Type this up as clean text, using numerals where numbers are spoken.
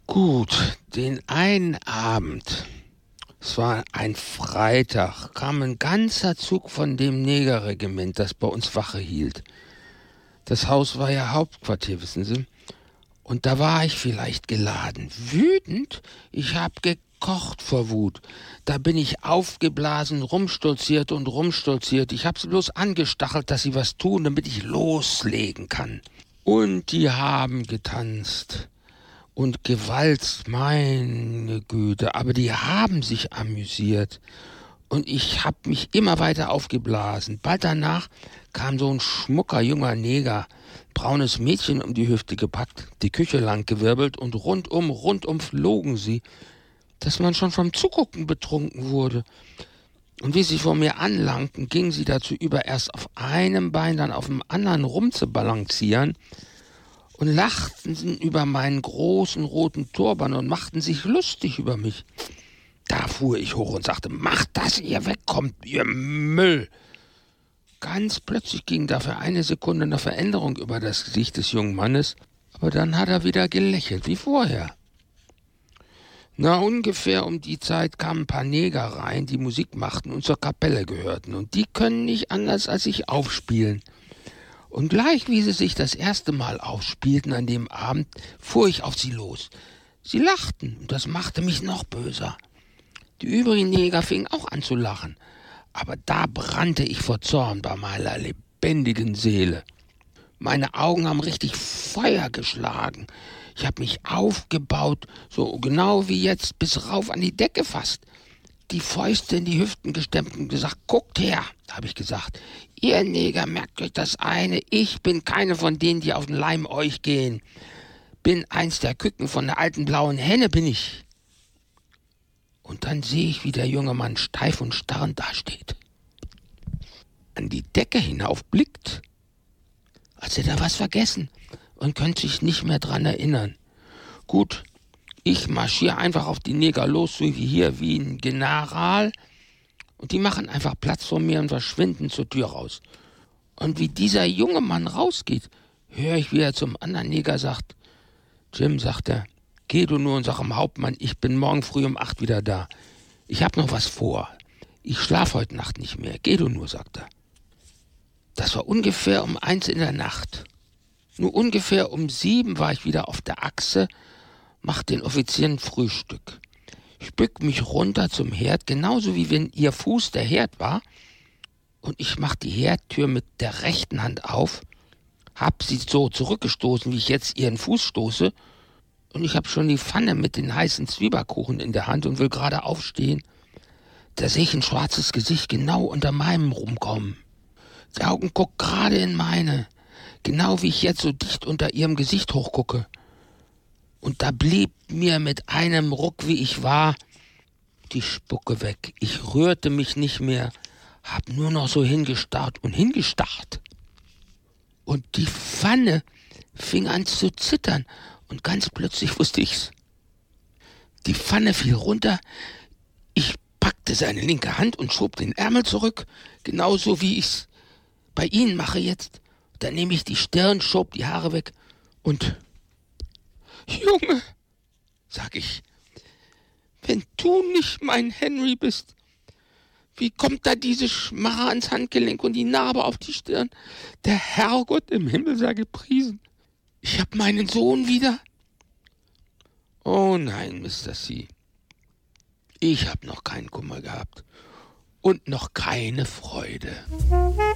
Gut, den einen Abend, es war ein Freitag, kam ein ganzer Zug von dem Negerregiment, das bei uns Wache hielt. Das Haus war ja Hauptquartier, wissen Sie. Und da war ich vielleicht geladen. Wütend? Ich hab gekocht vor Wut. Da bin ich aufgeblasen, rumstolziert und rumstolziert. Ich hab sie bloß angestachelt, dass sie was tun, damit ich loslegen kann. Und die haben getanzt und gewalzt, meine Güte, aber die haben sich amüsiert. Und ich hab mich immer weiter aufgeblasen. Bald danach kam so ein schmucker junger Neger, braunes Mädchen um die Hüfte gepackt, die Küche lang gewirbelt und rundum flogen sie, dass man schon vom Zugucken betrunken wurde. Und wie sie vor mir anlangten, gingen sie dazu über, erst auf einem Bein, dann auf dem anderen rumzubalancieren und lachten über meinen großen roten Turban und machten sich lustig über mich. Da fuhr ich hoch und sagte, macht, dass ihr wegkommt, ihr Müll. Ganz plötzlich ging da für eine Sekunde eine Veränderung über das Gesicht des jungen Mannes, aber dann hat er wieder gelächelt, wie vorher. Na, ungefähr um die Zeit kamen ein paar Neger rein, die Musik machten und zur Kapelle gehörten, und die können nicht anders als sich aufspielen. Und gleich wie sie sich das erste Mal aufspielten an dem Abend, fuhr ich auf sie los. Sie lachten, und das machte mich noch böser. Die übrigen Neger fingen auch an zu lachen, aber da brannte ich vor Zorn bei meiner lebendigen Seele. Meine Augen haben richtig Feuer geschlagen. Ich habe mich aufgebaut, so genau wie jetzt, bis rauf an die Decke fast. Die Fäuste in die Hüften gestemmt und gesagt, guckt her, habe ich gesagt. Ihr Neger, merkt euch das eine, ich bin keine von denen, die auf den Leim euch gehen. Bin eins der Küken von der alten blauen Henne, bin ich. Und dann sehe ich, wie der junge Mann steif und starrend dasteht. An die Decke hinaufblickt, als hätte er was vergessen und könnte sich nicht mehr dran erinnern. Gut, ich marschiere einfach auf die Neger los, so wie hier, wie ein General, und die machen einfach Platz vor mir und verschwinden zur Tür raus. Und wie dieser junge Mann rausgeht, höre ich, wie er zum anderen Neger sagt, Jim, sagt er, geh du nur und sag dem Hauptmann, ich bin morgen früh um 8 wieder da. Ich hab noch was vor. Ich schlaf heute Nacht nicht mehr. Geh du nur, sagt er. Das war ungefähr um 1 in der Nacht. Nur ungefähr um 7 war ich wieder auf der Achse, mach den Offizieren Frühstück. Ich bück mich runter zum Herd, genauso wie wenn ihr Fuß der Herd war, und ich mach die Herdtür mit der rechten Hand auf, hab sie so zurückgestoßen, wie ich jetzt ihren Fuß stoße, und ich hab schon die Pfanne mit den heißen Zwiebakuchen in der Hand und will gerade aufstehen. Da sehe ich ein schwarzes Gesicht genau unter meinem rumkommen. Die Augen gucken gerade in meine, genau wie ich jetzt so dicht unter ihrem Gesicht hochgucke. Und da blieb mir mit einem Ruck, wie ich war, die Spucke weg. Ich rührte mich nicht mehr, hab nur noch so hingestarrt und hingestarrt. Und die Pfanne fing an zu zittern, und ganz plötzlich wusste ich's. Die Pfanne fiel runter, ich packte seine linke Hand und schob den Ärmel zurück, genauso wie ich's bei Ihnen mache jetzt. Dann nehme ich die Stirn, schob die Haare weg und Junge, sag ich, wenn du nicht mein Henry bist, wie kommt da diese Schmarre ans Handgelenk und die Narbe auf die Stirn? Der Herrgott im Himmel sei gepriesen. Ich hab meinen Sohn wieder. Oh nein, Mr. C. Ich hab noch keinen Kummer gehabt und noch keine Freude.